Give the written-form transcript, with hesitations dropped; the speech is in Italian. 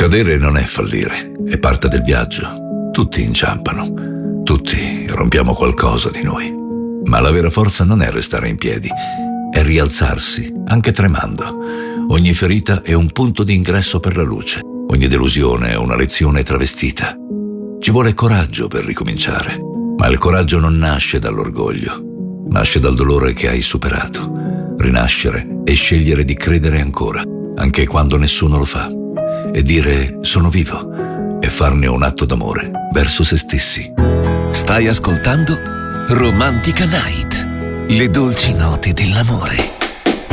Cadere non è fallire, è parte del viaggio. Tutti inciampano, tutti rompiamo qualcosa di noi. Ma la vera forza non è restare in piedi, è rialzarsi, anche tremando. Ogni ferita è un punto di ingresso per la luce, ogni delusione è una lezione travestita. Ci vuole coraggio per ricominciare, ma il coraggio non nasce dall'orgoglio, nasce dal dolore che hai superato. Rinascere e scegliere di credere ancora, anche quando nessuno lo fa, e dire sono vivo, e farne un atto d'amore verso se stessi. Stai ascoltando Romantica Night, le dolci note dell'amore.